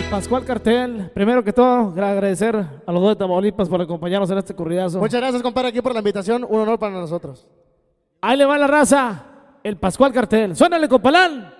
Pascual Cartel. Primero que todo, agradecer a los dos de Tamaulipas por acompañarnos en este corridazo. Muchas gracias, compadre, aquí por la invitación. Un honor para nosotros. Ahí le va la raza, el Pascual Cartel. Suénale, compalán.